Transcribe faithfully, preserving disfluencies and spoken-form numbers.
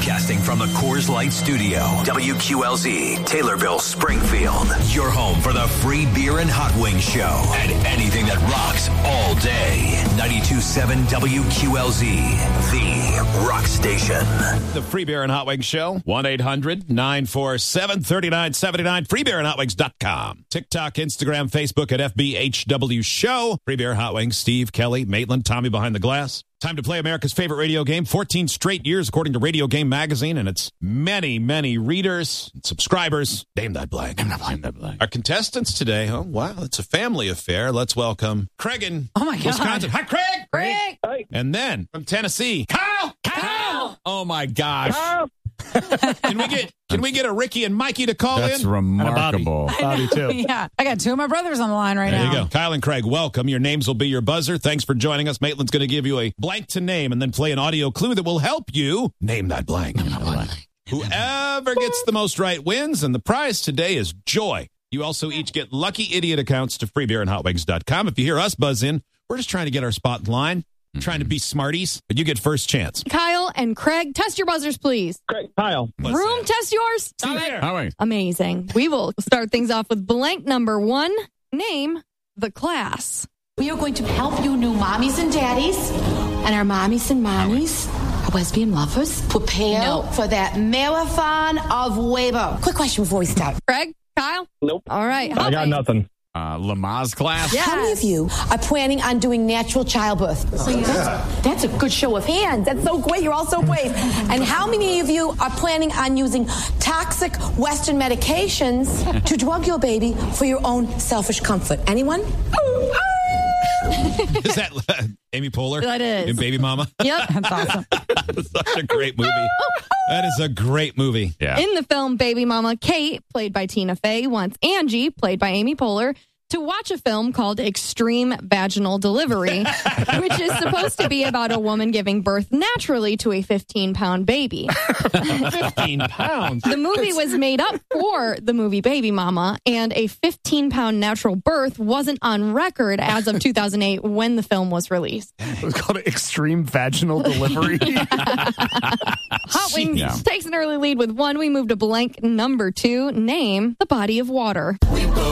Broadcasting from the Coors Light Studio, W Q L Z, Taylorville, Springfield. Your home for the free beer and hot wings show and anything that rocks all day. ninety-two point seven W Q L Z, the rock station. The free beer and hot wings show, one eight hundred nine four seven three nine seven nine, free beer and hot wings dot com. TikTok, Instagram, Facebook at F B H W Show. Free beer, hot wings, Steve, Kelly, Maitland, Tommy behind the glass. Time to play America's favorite radio game, fourteen straight years according to Radio Game Magazine, and its many, many readers and subscribers. Name that blank. Name that blank. Name that blank. Our contestants today, oh, wow, it's a family affair. Let's welcome Craig in oh my God. Wisconsin. Hi, Craig! Craig! Hi. And then from Tennessee, Kyle! Kyle! Kyle! Oh, my gosh. Kyle. Can we get can we get a Ricky and Mikey to call That's in? remarkable. Bobby, too. Yeah, I got two of my brothers on the line right There now. you go. Kyle and Craig, welcome. Your names will be your buzzer. Thanks for joining us. Maitland's going to give you a blank to name and then play an audio clue that will help you name that blank. Name that blank. Whoever gets the most right wins, and the prize today is joy. You also each get lucky idiot accounts to free beer and hot wings dot com. If you hear us buzz in, we're just trying to get our spot in line, mm-hmm. trying to be smarties, but you get first chance. Kyle and Craig, test your buzzers, please. Craig, Kyle. What's Room, that? test yours. Two there. How are you? Amazing. We will start things off with blank number one. Name the class. We are going to help you new mommies and daddies and our mommies and mommies, our lesbian lovers, prepare No. for that marathon of labor. Quick question before we start. Craig, Kyle? Nope. All right. I got Holly. nothing. Uh, Lamaze class? Yes. How many of you are planning on doing natural childbirth? that's, that's a good show of hands. That's so great. You're all so brave. And how many of you are planning on using toxic Western medications to drug your baby for your own selfish comfort? Anyone? Is that uh, Amy Poehler? That is. In Baby Mama? Yep. That's awesome. Such a great movie. That is a great movie. Yeah. In the film Baby Mama, Kate, played by Tina Fey, wants Angie, played by Amy Poehler, to watch a film called Extreme Vaginal Delivery, which is supposed to be about a woman giving birth naturally to a fifteen-pound baby. fifteen pounds. The movie was made up for the movie Baby Mama, and a fifteen-pound natural birth wasn't on record as of two thousand eight when the film was released. It was called Extreme Vaginal Delivery. Hot Wings Yeah. takes an early lead with one. We move to blank number two. Name the body of water. We both